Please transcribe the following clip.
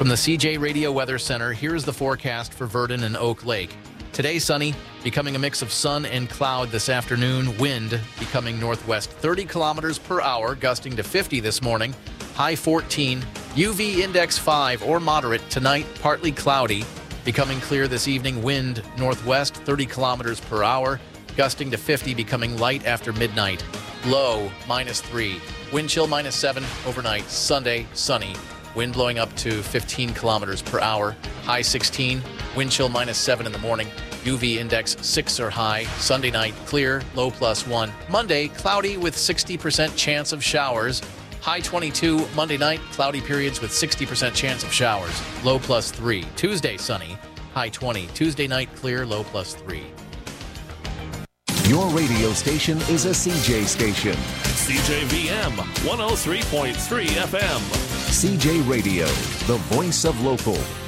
From the CJ Radio Weather Center, here's the forecast for Verdon and Oak Lake. Today, sunny, becoming a mix of sun and cloud this afternoon. Wind becoming northwest 30 kilometers per hour, gusting to 50 this morning. High 14. UV index 5 or moderate tonight, partly cloudy. Becoming clear this evening. Wind northwest 30 kilometers per hour, gusting to 50, becoming light after midnight. Low -3. Wind chill -7 overnight. Sunday, sunny. Wind blowing up to 15 kilometers per hour. High 16. Wind chill -7 in the morning. UV index 6 or high. Sunday night, clear, low +1. Monday, cloudy with 60% chance of showers. High 22. Monday night, cloudy periods with 60% chance of showers. Low +3. Tuesday, sunny. High 20. Tuesday night, clear, low +3. Your radio station is a CJ station. CJVM 103.3 FM. CJ Radio, the voice of local.